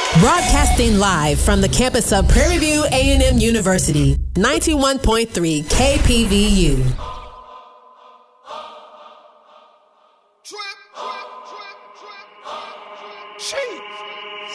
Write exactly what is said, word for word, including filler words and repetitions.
Broadcasting live from the campus of Prairie View A and M University, ninety-one point three K P V U.